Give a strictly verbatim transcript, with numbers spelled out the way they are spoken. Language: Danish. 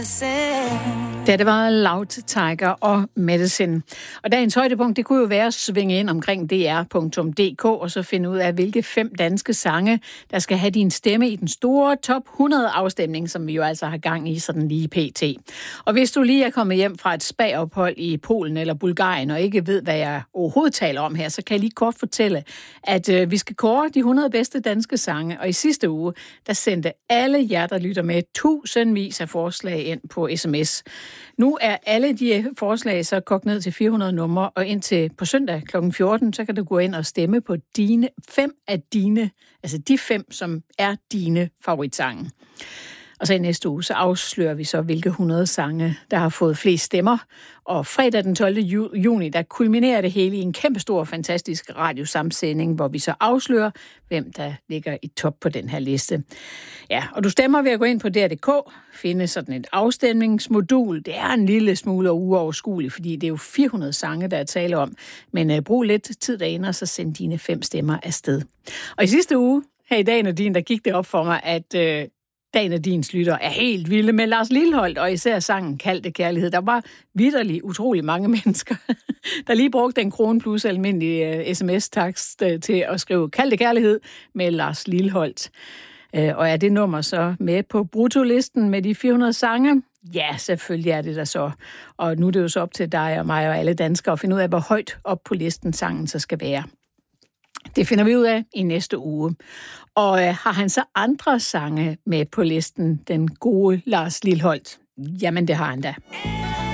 Ja, det var Loud Tiger og Medicine. Og dagens højdepunkt, det kunne jo være at svinge ind omkring d r punktum d k og så finde ud af, hvilke fem danske sange, der skal have din stemme i den store top hundrede afstemning, som vi jo altså har gang i sådan lige pt. Og hvis du lige er kommet hjem fra et spa-ophold i Polen eller Bulgarien og ikke ved, hvad jeg overhovedet taler om her, så kan jeg lige kort fortælle, at øh, vi skal kåre de hundrede bedste danske sange. Og i sidste uge, der sendte alle jer, der lytter med, tusindvis af forslag ind på sms. Nu er alle de forslag så kogt ned til fire hundrede numre, og indtil på søndag klokken fjorten, så kan du gå ind og stemme på dine fem af dine, altså de fem, som er dine favoritsange. Og så i næste uge, så afslører vi så, hvilke hundrede sange, der har fået flest stemmer. Og fredag den tolvte juni, der kulminerer det hele i en kæmpestor, fantastisk radiosamsending, hvor vi så afslører, hvem der ligger i top på den her liste. Ja, og du stemmer ved at gå ind på d r punktum d k, finde sådan et afstemningsmodul. Det er en lille smule uoverskueligt, fordi det er jo fire hundrede sange, der er tale om. Men uh, brug lidt tid derinde, og så send dine fem stemmer afsted. Og i sidste uge, her i dag, Nadine, der gik det op for mig, at Uh, Dagen af dins lytter er helt vilde med Lars Lilholt, og især sangen Kaldte Kærlighed. Der var vitterligt utrolig mange mennesker, der lige brugte en krone plus almindelig uh, sms-takst uh, til at skrive Kaldte Kærlighed med Lars Lilholt. Uh, og er det nummer så med på bruttolisten med de fire hundrede sange? Ja, selvfølgelig er det der så. Og nu er det jo så op til dig og mig og alle danskere at finde ud af, hvor højt op på listen sangen så skal være. Det finder vi ud af i næste uge. Og øh, har han så andre sange med på listen, den gode Lars Lilholt? Jamen, det har han da.